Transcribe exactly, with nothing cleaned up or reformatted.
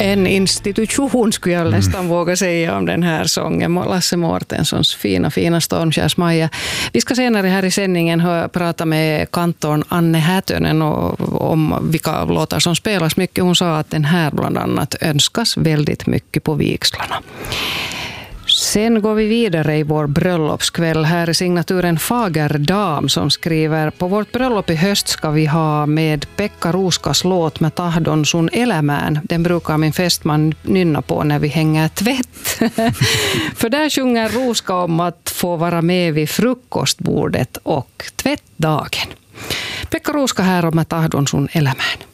En institution skulle jag nästan mm. våga säga om den här sången. Lasse Mårtenssons fina, fina Stormskärsmaja. Vi ska senare här i sändningen hör, prata med kantorn Anne Hätönen och, om vilka låtar som spelas mycket. Hon sa att den här bland annat önskas väldigt mycket på vigslarna. Sen går vi vidare i vår bröllopskväll. Här är signaturen Fager Dam som skriver: på vårt bröllop i höst ska vi ha med Pekka Ruuskas låt med tahdon sun elämään. Den brukar min fästman nynna på när vi hänger tvätt. För där sjunger Ruuska om att få vara med vid frukostbordet och tvättdagen. Pekka Ruuska här om med tahdon sun elämään.